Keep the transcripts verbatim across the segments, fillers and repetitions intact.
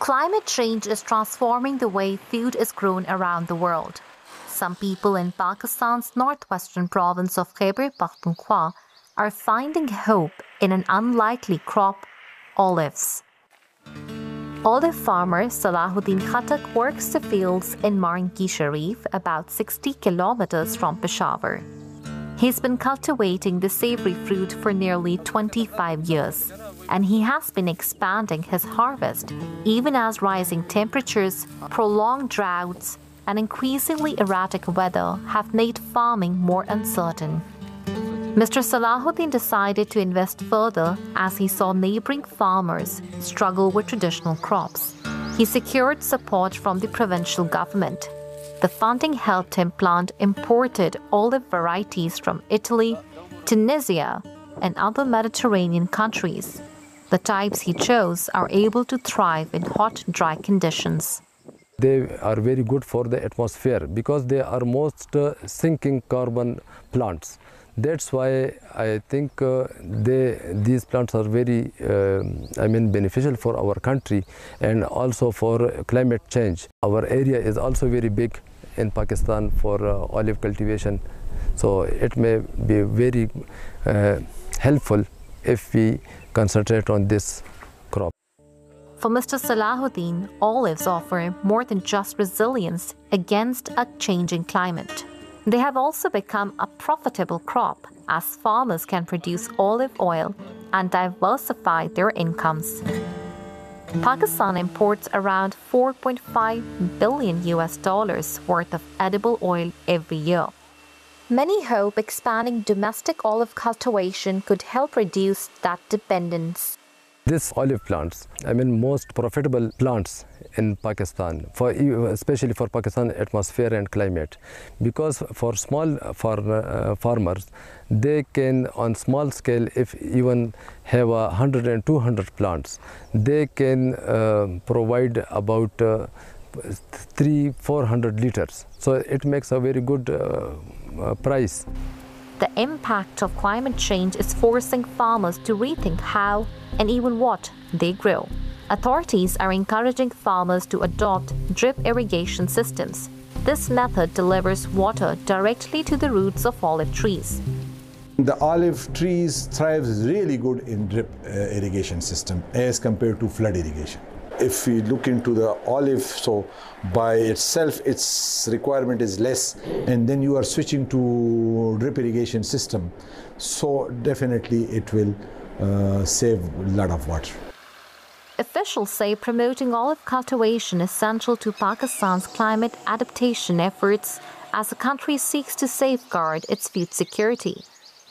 Climate change is transforming the way food is grown around the world. Some people in Pakistan's northwestern province of Khyber Pakhtunkhwa are finding hope in an unlikely crop, olives. Olive farmer Salahuddin Khattak works the fields in Maranki Sharif, about sixty kilometers from Peshawar. He's been cultivating the savory fruit for nearly twenty-five years, and he has been expanding his harvest even as rising temperatures, prolonged droughts, and increasingly erratic weather have made farming more uncertain. Mister Salahuddin decided to invest further as he saw neighboring farmers struggle with traditional crops. He secured support from the provincial government. The funding helped him plant imported olive varieties from Italy, Tunisia, and other Mediterranean countries. The types he chose are able to thrive in hot, dry conditions. They are very good for the atmosphere because they are most uh, sinking carbon plants. That's why I think uh, they, these plants are very, uh, I mean, beneficial for our country and also for climate change. Our area is also very big in Pakistan for uh, olive cultivation, so it may be very uh, helpful if we concentrate on this crop. For Mister Salahuddin, olives offer more than just resilience against a changing climate. They have also become a profitable crop as farmers can produce olive oil and diversify their incomes. Pakistan imports around four point five billion U S dollars worth of edible oil every year. Many hope expanding domestic olive cultivation could help reduce that dependence. These olive plants, I mean, most profitable plants in Pakistan, for especially for Pakistan atmosphere and climate, because for small for, uh, farmers, they can on small scale, if even have a hundred and two hundred plants, they can uh, provide about uh, three four hundred liters. So it makes a very good uh, uh, price. The impact of climate change is forcing farmers to rethink how and even what they grow. Authorities are encouraging farmers to adopt drip irrigation systems. This method delivers water directly to the roots of olive trees. The olive trees thrive really good in drip uh, irrigation system as compared to flood irrigation. If we look into the olive, so by itself its requirement is less, and then you are switching to drip irrigation system, so definitely it will uh, save a lot of water. Officials say promoting olive cultivation is central to Pakistan's climate adaptation efforts as the country seeks to safeguard its food security.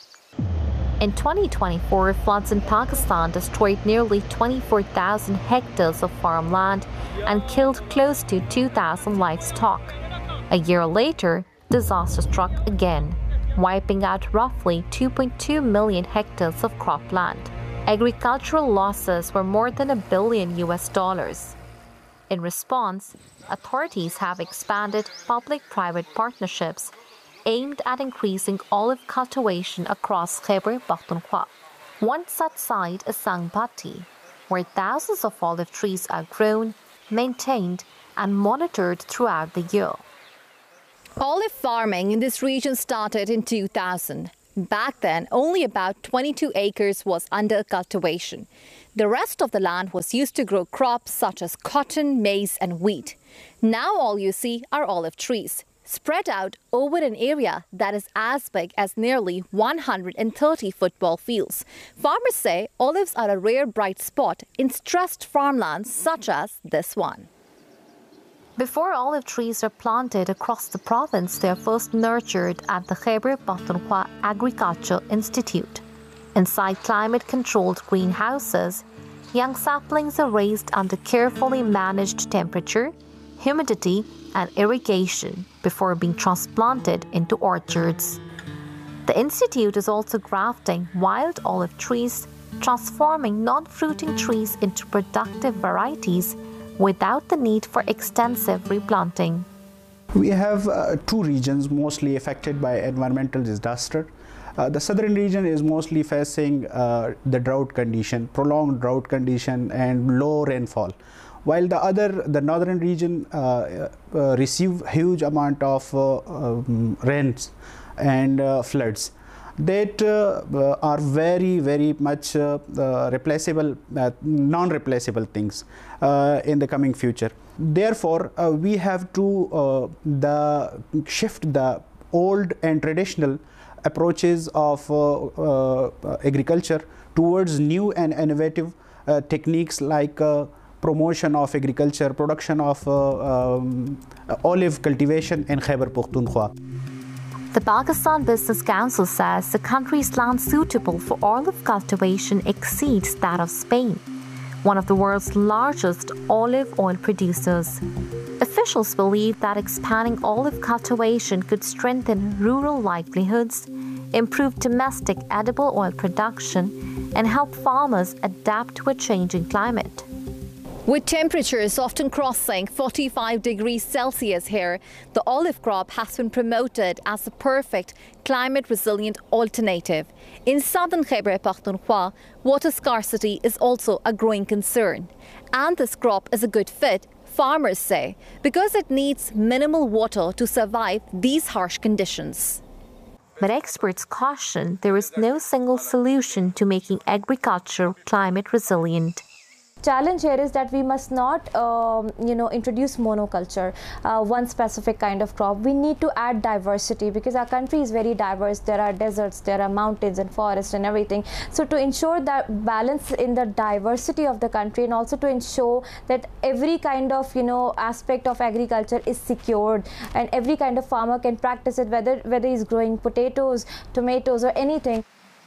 In twenty twenty-four, floods in Pakistan destroyed nearly twenty-four thousand hectares of farmland and killed close to two thousand livestock. A year later, disaster struck again, wiping out roughly two point two million hectares of cropland. Agricultural losses were more than a billion U S dollars. In response, authorities have expanded public-private partnerships aimed at increasing olive cultivation across Khyber Pakhtunkhwa. One such site is Sangbati, where thousands of olive trees are grown, maintained, and monitored throughout the year. Olive farming in this region started in two thousand. Back then, only about twenty-two acres was under cultivation. The rest of the land was used to grow crops such as cotton, maize, and wheat. Now all you see are olive trees, spread out over an area that is as big as nearly one hundred thirty football fields. Farmers say olives are a rare bright spot in stressed farmlands such as this one. Before olive trees are planted across the province, they are first nurtured at the Khyber Pakhtunkhwa Agriculture Institute. Inside climate-controlled greenhouses, young saplings are raised under carefully managed temperature, humidity, and irrigation before being transplanted into orchards. The institute is also grafting wild olive trees, transforming non-fruiting trees into productive varieties without the need for extensive replanting. We have uh, two regions mostly affected by environmental disaster. Uh, the southern region is mostly facing uh, the drought condition, prolonged drought condition and low rainfall. while the other, the northern region, uh, uh, receive huge amount of uh, um, rains and uh, floods that uh, uh, are very, very much uh, uh, replaceable, uh, non-replaceable things uh, in the coming future. Therefore, uh, we have to uh, the shift the old and traditional approaches of uh, uh, agriculture towards new and innovative uh, techniques like uh, promotion of agriculture, production of uh, um, olive cultivation in Khyber Pakhtunkhwa. The Pakistan Business Council says the country's land suitable for olive cultivation exceeds that of Spain, one of the world's largest olive oil producers. Officials believe that expanding olive cultivation could strengthen rural livelihoods, improve domestic edible oil production, and help farmers adapt to a changing climate. With temperatures often crossing forty-five degrees Celsius here, the olive crop has been promoted as the perfect climate-resilient alternative. In southern Khyber Pakhtunkhwa, water scarcity is also a growing concern. And this crop is a good fit, farmers say, because it needs minimal water to survive these harsh conditions. But experts caution there is no single solution to making agriculture climate resilient. Challenge here is that we must not, um, you know, introduce monoculture, uh, one specific kind of crop. We need to add diversity because our country is very diverse. There are deserts, there are mountains and forests and everything. So to ensure that balance in the diversity of the country, and also to ensure that every kind of, you know, aspect of agriculture is secured and every kind of farmer can practice it, whether whether he's growing potatoes, tomatoes or anything.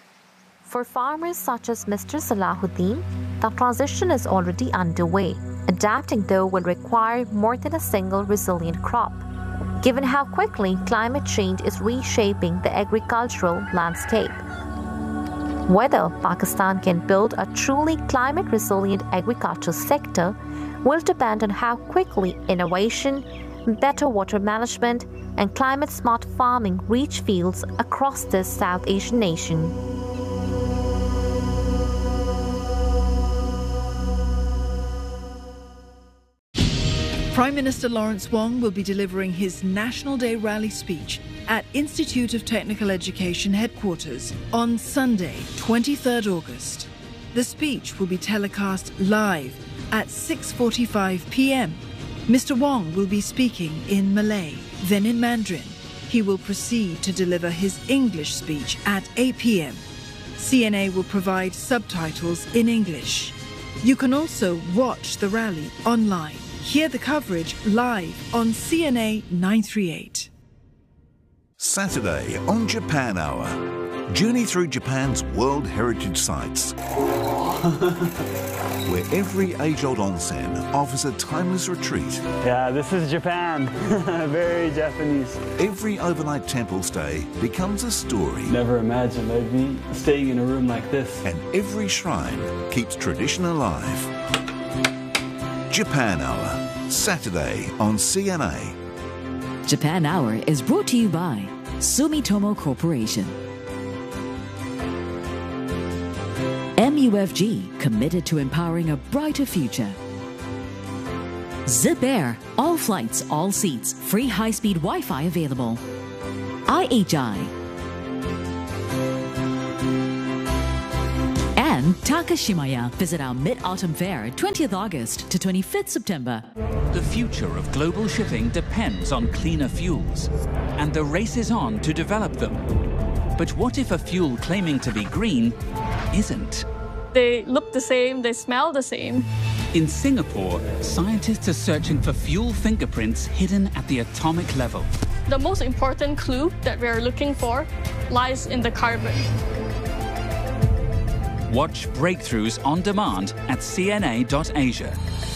For farmers such as Mister Salahuddin, the transition is already underway. Adapting, though, will require more than a single resilient crop, given how quickly climate change is reshaping the agricultural landscape. Whether Pakistan can build a truly climate-resilient agriculture sector will depend on how quickly innovation, better water management, and climate-smart farming reach fields across this South Asian nation. Prime Minister Lawrence Wong will be delivering his National Day rally speech at Institute of Technical Education headquarters on Sunday, twenty-third August. The speech will be telecast live at six forty-five p m Mister Wong will be speaking in Malay, then in Mandarin. He will proceed to deliver his English speech at eight p m C N A will provide subtitles in English. You can also watch the rally online. Hear the coverage live on C N A nine thirty-eight. Saturday on Japan Hour. Journey through Japan's World Heritage Sites, where every age-old onsen offers a timeless retreat. Yeah, this is Japan. Very Japanese. Every overnight temple stay becomes a story. Never imagined I'd be staying in a room like this. And every shrine keeps tradition alive. Japan Hour, Saturday on C N A. Japan Hour is brought to you by Sumitomo Corporation. M U F G, committed to empowering a brighter future. Zip Air, all flights, all seats, free high-speed Wi-Fi available. I H I. And Takashimaya. Visit our Mid-Autumn Fair, twentieth August to twenty-fifth September. The future of global shipping depends on cleaner fuels, and the race is on to develop them. But what if a fuel claiming to be green isn't? They look the same, they smell the same. In Singapore, scientists are searching for fuel fingerprints hidden at the atomic level. The most important clue that we are looking for lies in the carbon. Watch Breakthroughs on demand at C N A dot Asia.